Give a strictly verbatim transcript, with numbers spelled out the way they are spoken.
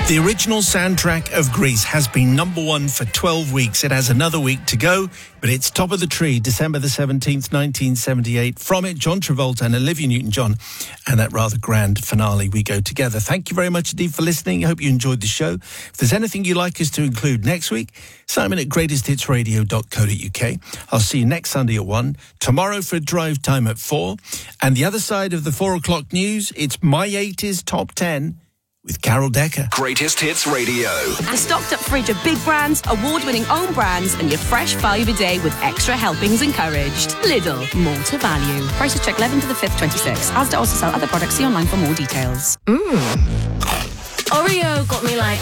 The original soundtrack of Grease has been number one for twelve weeks. It has another week to go, but it's top of the tree, December the seventeenth, nineteen seventy-eight. From it, John Travolta and Olivia Newton-John, and that rather grand finale, We Go Together. Thank you very much indeed for listening. I hope you enjoyed the show. If there's anything you'd like us to include next week, Simon at greatest hits radio dot co dot uk. I'll see you next Sunday at one, tomorrow for drive time at four, and the other side of the four o'clock news, it's My eighties Top ten with Carol Decker. Greatest Hits Radio. A stocked-up fridge of big brands, award-winning own brands, and your fresh five a day with extra helpings encouraged. Lidl, more to value. Prices check eleventh to the fifth, twenty-six. Asda also sell other products. See online for more details. Mmm. Oreo got me like